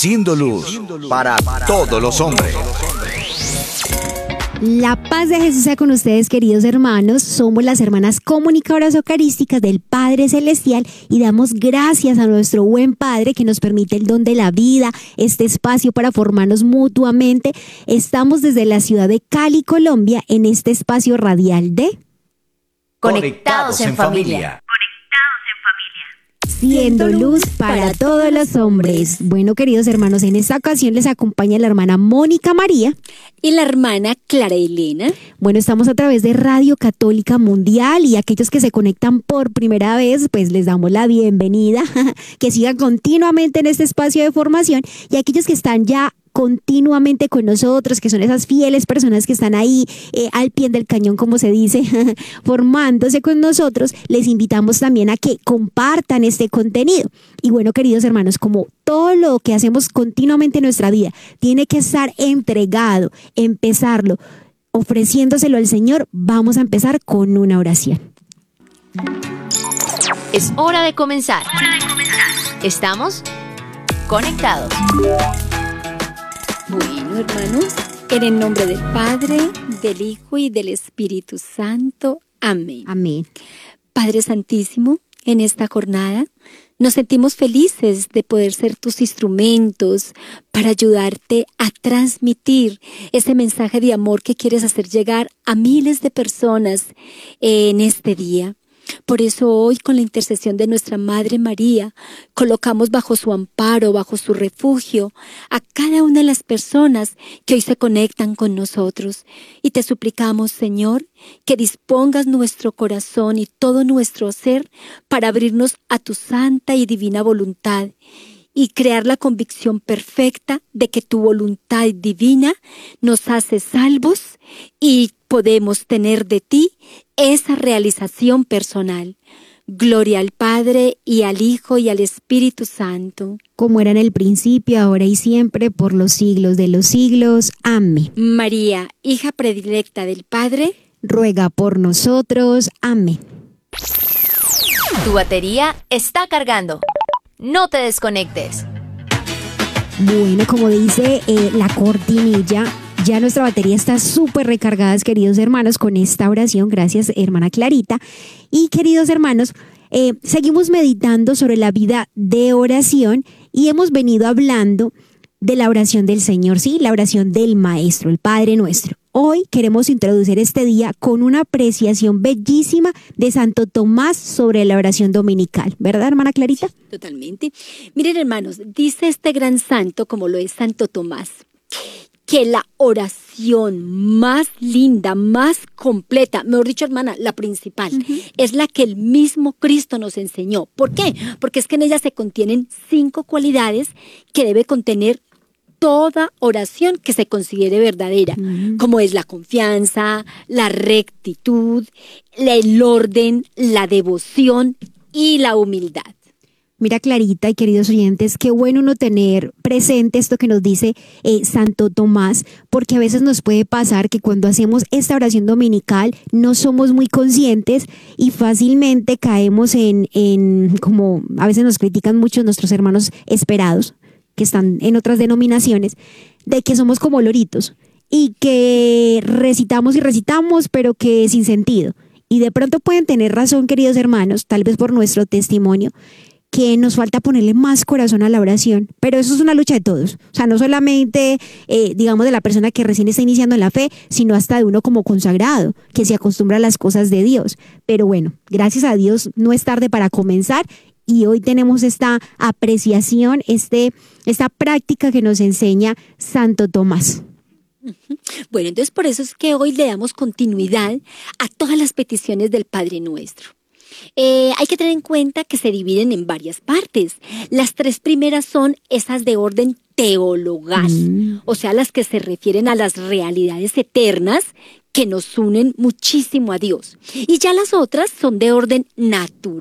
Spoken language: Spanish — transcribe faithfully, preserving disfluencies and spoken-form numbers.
Siendo luz para todos los hombres. La paz de Jesús sea con ustedes, queridos hermanos. Somos las hermanas comunicadoras eucarísticas del Padre Celestial y damos gracias a nuestro buen Padre que nos permite el don de la vida, este espacio para formarnos mutuamente. Estamos desde la ciudad de Cali, Colombia, en este espacio radial de Conectados en Familia. Siendo luz para todos los hombres. Bueno, queridos hermanos, en esta ocasión les acompaña la hermana Mónica María y la hermana Clara Elena. Bueno, estamos a través de Radio Católica Mundial y aquellos que se conectan por primera vez, pues les damos la bienvenida, que sigan continuamente en este espacio de formación, y aquellos que están ya continuamente con nosotros, que son esas fieles personas que están ahí eh, al pie del cañón, como se dice, formándose con nosotros, les invitamos también a que compartan este contenido. Y bueno, queridos hermanos, como todo lo que hacemos continuamente en nuestra vida tiene que estar entregado, empezarlo ofreciéndoselo al Señor, vamos a empezar con una oración. Es hora de comenzar. Hora de comenzar. Estamos conectados. Bueno, hermanos, en el nombre del Padre, del Hijo y del Espíritu Santo. Amén. Amén. Padre Santísimo, en esta jornada nos sentimos felices de poder ser tus instrumentos para ayudarte a transmitir ese mensaje de amor que quieres hacer llegar a miles de personas en este día. Por eso hoy, con la intercesión de nuestra Madre María, colocamos bajo su amparo, bajo su refugio, a cada una de las personas que hoy se conectan con nosotros. Y te suplicamos, Señor, que dispongas nuestro corazón y todo nuestro ser para abrirnos a tu santa y divina voluntad y crear la convicción perfecta de que tu voluntad divina nos hace salvos y podemos tener de ti esa realización personal. Gloria al Padre, y al Hijo, y al Espíritu Santo. Como era en el principio, ahora y siempre, por los siglos de los siglos. Amén. María, hija predilecta del Padre, ruega por nosotros. Amén. Tu batería está cargando. No te desconectes. Bueno, como dice eh, la cortinilla, ya nuestra batería está súper recargada, queridos hermanos, con esta oración. Gracias, hermana Clarita. Y queridos hermanos, eh, seguimos meditando sobre la vida de oración y hemos venido hablando de la oración del Señor, sí, la oración del Maestro, el Padre Nuestro. Hoy queremos introducir este día con una apreciación bellísima de Santo Tomás sobre la oración dominical. ¿Verdad, hermana Clarita? Totalmente. Miren, hermanos, dice este gran santo, como lo es Santo Tomás, que la oración más linda, más completa, mejor dicho, hermana, la principal, uh-huh. es la que el mismo Cristo nos enseñó. ¿Por qué? Porque es que en ella se contienen cinco cualidades que debe contener toda oración que se considere verdadera, uh-huh. como es la confianza, la rectitud, el orden, la devoción y la humildad. Mira, Clarita y queridos oyentes, qué bueno uno tener presente esto que nos dice eh, Santo Tomás, porque a veces nos puede pasar que cuando hacemos esta oración dominical no somos muy conscientes y fácilmente caemos en, en como a veces nos critican mucho nuestros hermanos esperados, que están en otras denominaciones, de que somos como loritos y que recitamos y recitamos, pero que sin sentido. Y de pronto pueden tener razón, queridos hermanos, tal vez por nuestro testimonio, que nos falta ponerle más corazón a la oración, pero eso es una lucha de todos, o sea, no solamente, eh, digamos, de la persona que recién está iniciando en la fe, sino hasta de uno como consagrado, que se acostumbra a las cosas de Dios. Pero bueno, gracias a Dios no es tarde para comenzar y hoy tenemos esta apreciación, este, esta práctica que nos enseña Santo Tomás. Bueno, entonces por eso es que hoy le damos continuidad a todas las peticiones del Padre Nuestro. Eh, hay que tener en cuenta que se dividen en varias partes. Las tres primeras son esas de orden teologal, mm. o sea, las que se refieren a las realidades eternas que nos unen muchísimo a Dios. Y ya las otras son de orden natural.